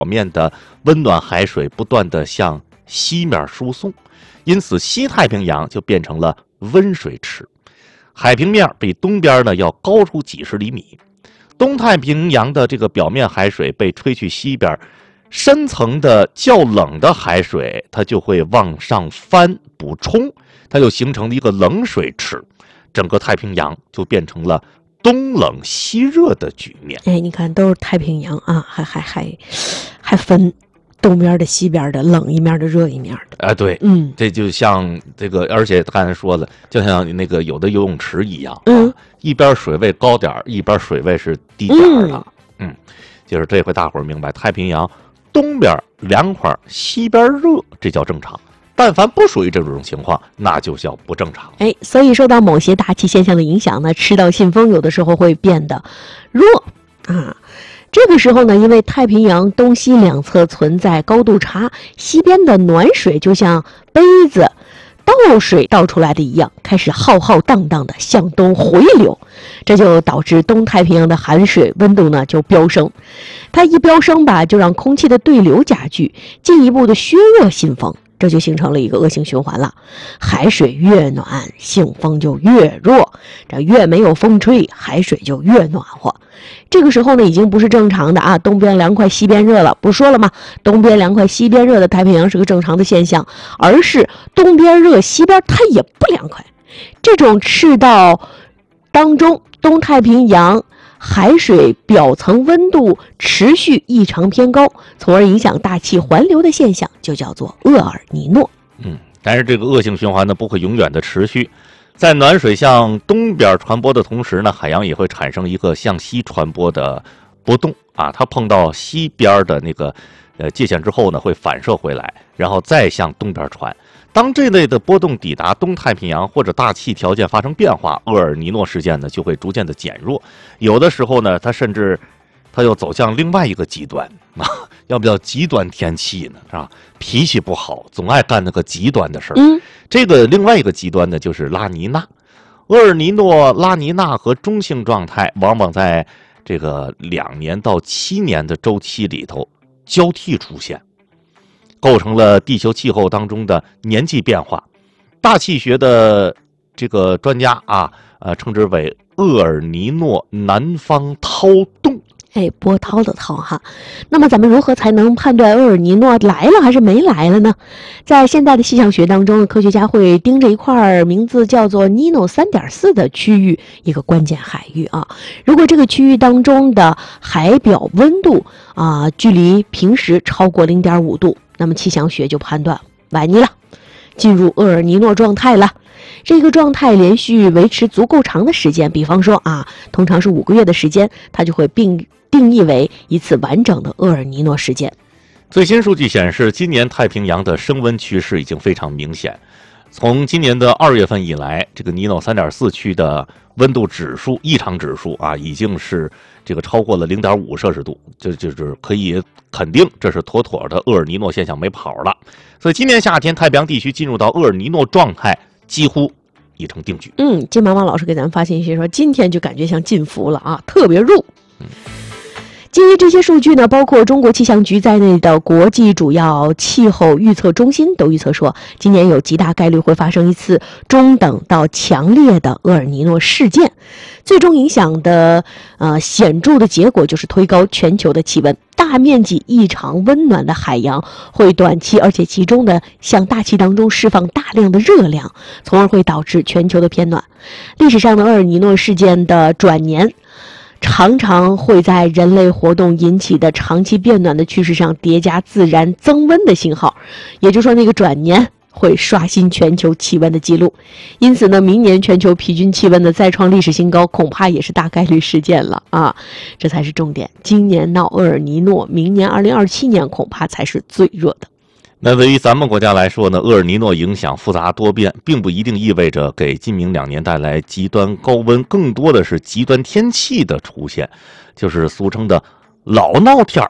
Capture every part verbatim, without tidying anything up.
面的温暖海水不断地向西面输送，因此西太平洋就变成了温水池，海平面比东边呢要高出几十厘米。东太平洋的这个表面海水被吹去西边，深层的较冷的海水它就会往上翻补充，它就形成了一个冷水池，整个太平洋就变成了东冷西热的局面。 哎，你看都是太平洋啊，还还还还分东边的西边的，冷一面的热一面的。 哎，对，嗯，这就像这个，而且刚才说了，就像那个有的游泳池一样，嗯，啊、一边水位高点，一边水位是低点的，嗯, 嗯，就是这回大伙儿明白，太平洋东边凉快，西边热，这叫正常。但凡不属于这种情况，那就叫不正常。 哎，所以受到某些大气现象的影响呢，赤道信风有的时候会变得弱啊。这个时候呢，因为太平洋东西两侧存在高度差，西边的暖水就像杯子倒水倒出来的一样，开始浩浩荡荡的向东回流，这就导致东太平洋的海水温度呢就飙升。它一飙升吧，就让空气的对流加剧，进一步的削弱信风。这就形成了一个恶性循环了，海水越暖，信风就越弱，这越没有风吹，海水就越暖和。这个时候呢，已经不是正常的啊，东边凉快，西边热了。不说了吗？东边凉快，西边热的太平洋是个正常的现象，而是东边热，西边它也不凉快。这种赤道当中，东太平洋海水表层温度持续异常偏高，从而影响大气环流的现象，就叫做厄尔尼诺。 嗯，但是这个恶性循环呢，不会永远的持续。在暖水向东边传播的同时呢，海洋也会产生一个向西传播的波动啊，它碰到西边的那个呃界限之后呢，会反射回来，然后再向东边传。当这类的波动抵达东太平洋或者大气条件发生变化，厄尔尼诺事件呢就会逐渐的减弱。有的时候呢，它甚至它又走向另外一个极端啊，要不叫极端天气呢，是吧？脾气不好，总爱干那个极端的事儿。嗯，这个另外一个极端呢，就是拉尼娜。厄尔尼诺、拉尼娜和中性状态往往在这个两年到七年的周期里头交替出现，构成了地球气候当中的年纪变化。大气学的这个专家啊，呃，称之为厄尔尼诺南方涛动。 哎，波涛的涛哈。那么咱们如何才能判断厄尔尼诺来了还是没来了呢？在现代的气象学当中，科学家会盯着一块名字叫做尼诺 三点四 的区域，一个关键海域啊。如果这个区域当中的海表温度啊，距离平时超过 零点五 度，那么气象学就判断崴泥了，进入厄尔尼诺状态了。这个状态连续维持足够长的时间，比方说啊，通常是五个月的时间，它就会并定义为一次完整的厄尔尼诺事件。 最新数据显示，今年太平洋的升温趋势已经非常明显。从今年的二月份以来，这个尼诺 三点四 区的温度指数异常指数啊，已经是这个超过了 零点五 摄氏度，这就是可以肯定这是妥妥的厄尔尼诺现象没跑了。所以今年夏天太平洋地区进入到厄尔尼诺状态几乎已成定局。 嗯，金毛毛老师给咱们发信息说，今天就感觉像进伏了啊，特别热。嗯，基于这些数据呢，包括中国气象局在内的国际主要气候预测中心都预测说，今年有极大概率会发生一次中等到强烈的厄尔尼诺事件，最终影响的呃显著的结果就是推高全球的气温，大面积异常温暖的海洋会短期而且集中的向大气当中释放大量的热量，从而会导致全球的偏暖。历史上的厄尔尼诺事件的转年常常会在人类活动引起的长期变暖的趋势上叠加自然增温的信号，也就是说那个转年会刷新全球气温的记录。因此呢，明年全球平均气温的再创历史新高恐怕也是大概率事件了啊，这才是重点。今年闹厄尔尼诺，明年二零二七年恐怕才是最热的。 那对于咱们国家来说呢，厄尔尼诺影响复杂多变，并不一定意味着给今明两年带来极端高温，更多的是极端天气的出现，就是俗称的老闹天儿，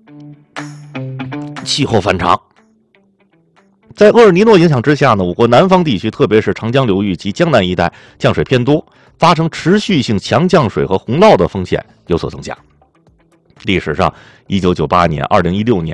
气候反常。在厄尔尼诺影响之下呢，我国南方地区，特别是长江流域及江南一带降水偏多，发生持续性强降水和洪涝的风险有所增加。 历史上，一九九八年、二零一六年